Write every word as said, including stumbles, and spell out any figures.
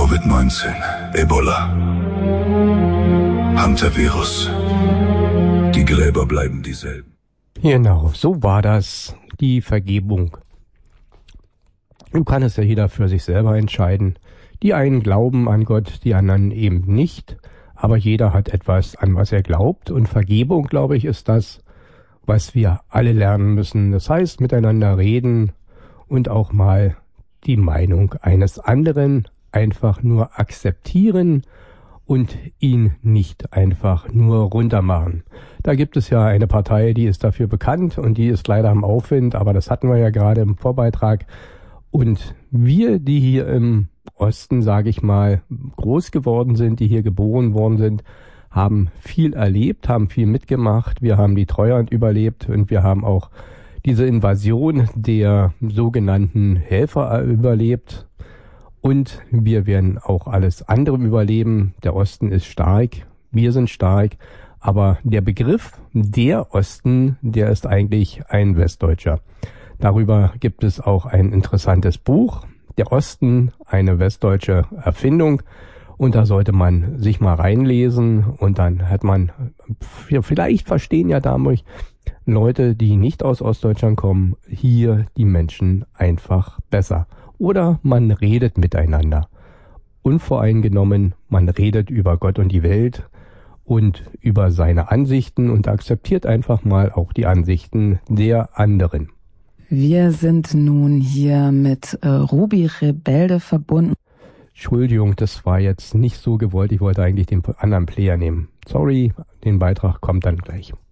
Covid neunzehn, Ebola, Hantavirus. Die Gräber bleiben dieselben. Genau, so war das, die Vergebung. Nun kann es ja jeder für sich selber entscheiden. Die einen glauben an Gott, die anderen eben nicht. Aber jeder hat etwas, an was er glaubt. Und Vergebung, glaube ich, ist das, was wir alle lernen müssen. Das heißt, miteinander reden und auch mal die Meinung eines anderen einfach nur akzeptieren und ihn nicht einfach nur runtermachen. Da gibt es ja eine Partei, die ist dafür bekannt und die ist leider am Aufwind, aber das hatten wir ja gerade im Vorbeitrag. Und wir, die hier im Osten, sage ich mal, groß geworden sind, die hier geboren worden sind, haben viel erlebt, haben viel mitgemacht. Wir haben die Treuhand überlebt und wir haben auch diese Invasion der sogenannten Helfer überlebt. Und wir werden auch alles andere überleben. Der Osten ist stark, wir sind stark. Aber der Begriff der Osten, der ist eigentlich ein Westdeutscher. Darüber gibt es auch ein interessantes Buch. Der Osten, eine westdeutsche Erfindung. Und da sollte man sich mal reinlesen. Und dann hat man, vielleicht verstehen ja dadurch Leute, die nicht aus Ostdeutschland kommen, hier die Menschen einfach besser. Oder man redet miteinander. Unvoreingenommen, man redet über Gott und die Welt und über seine Ansichten und akzeptiert einfach mal auch die Ansichten der anderen. Wir sind nun hier mit äh, Ruby Rebelde verbunden. Entschuldigung, das war jetzt nicht so gewollt. Ich wollte eigentlich den anderen Player nehmen. Sorry, den Beitrag kommt dann gleich.